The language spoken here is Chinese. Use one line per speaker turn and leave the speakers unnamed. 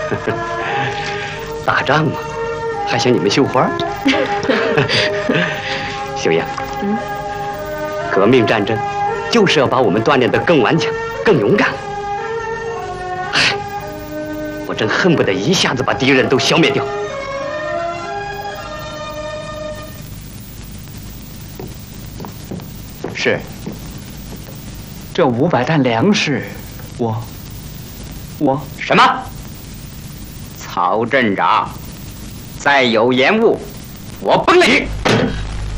打仗嘛，还想你们绣花？秀英，革命战争就是要把我们锻炼得更顽强、更勇敢。唉，我真恨不得一下子把敌人都消灭掉。
是。这500担粮食，我
什么？曹镇长，再有延误，我崩了你！